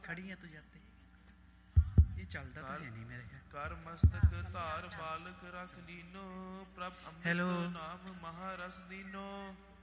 ਖੜੀ ਹੈ ਤੂੰ ਜਾਤੇ, ਇਹ ਚੱਲਦਾ ਤਾਂ ਹੈ ਨਹੀਂ ਮੇਰੇ ਕਰ ਮਸਤਕ ਧਾਰ ਬਾਲਕ ਰਖ ਲੀਨੋ, ਪ੍ਰਭ ਅੰਮ੍ਰਿਤ ਨਾਮ ਮਹਾਰਸ ਦੀਨੋ।